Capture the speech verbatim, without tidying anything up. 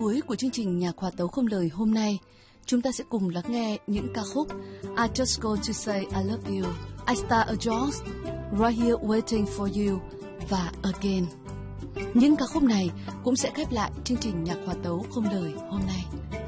cuối của chương trình Nhạc Hòa Tấu Không Lời hôm nay, chúng ta sẽ cùng lắng nghe những ca khúc I Just Go To Say I Love You, I Star a Jones, Right Here Waiting For You và Again. Những ca khúc này cũng sẽ khép lại chương trình Nhạc Hòa Tấu Không Lời hôm nay.